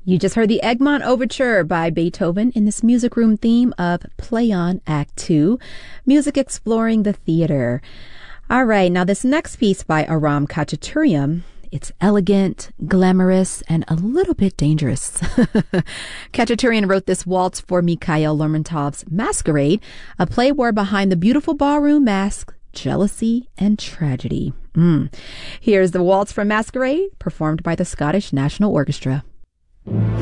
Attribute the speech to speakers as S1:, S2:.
S1: You just heard the Egmont Overture by Beethoven in this music room theme of Play On Act 2, music exploring the theater. All right, now this next piece by Aram Khachaturian, it's elegant, glamorous, and a little bit dangerous. Khachaturian wrote this waltz for Mikhail Lermontov's Masquerade, a play where behind the beautiful ballroom mask, jealousy and tragedy. Here's the waltz from Masquerade, performed by the Scottish National Orchestra.